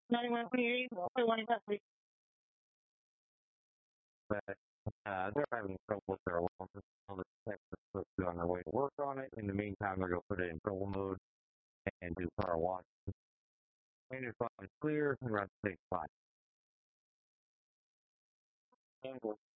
91 28, we'll play one left, please. But they're having trouble with their alarm system. The techs are supposed to be on their way to work on it. In the meantime, they're going to put it in trouble mode and do power wash. Main is clear and rest takes 5.